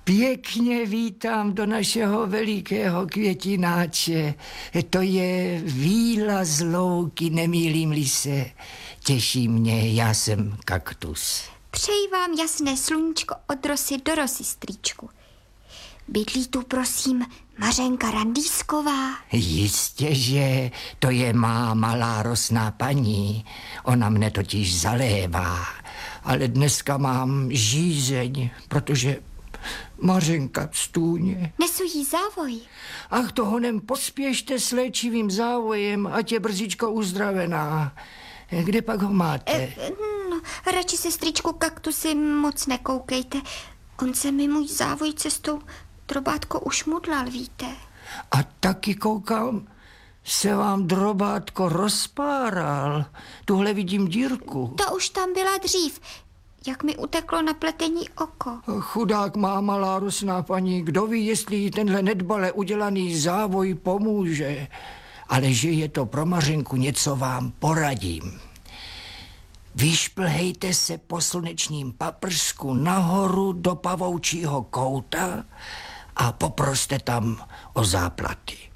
Pěkně vítám do našeho velikého květináče. To je víla z louky, nemýlím-li se. Těší mě, já jsem kaktus. Přeji vám jasné sluníčko od rosy do rosy, strýčku. Bydlí tu, prosím, Mařenka Randýsková? Jistěže, to je má malá rosná paní. Ona mne totiž zalévá. Ale dneska mám žízeň, protože Mařenka stůně. Nesu jí závoj. Ach, to honem pospěšte s léčivým závojem, ať je brzičko uzdravená. Kde pak ho máte? No, radši se, strýčku kaktusy, moc nekoukejte. On se mi můj závoj cestou drobátko ušmudlal, víte. A taky koukám, se vám drobátko rozpáral. Tuhle vidím dírku. To už tam byla dřív, jak mi uteklo na pletení oko. Chudák má malá rosná paní, kdo ví, jestli jí tenhle nedbale udělaný závoj pomůže. Ale že je to pro Mařenku, něco vám poradím. Vyšplhejte se po slunečním paprsku nahoru do pavoučího kouta a poproste tam o záplaty.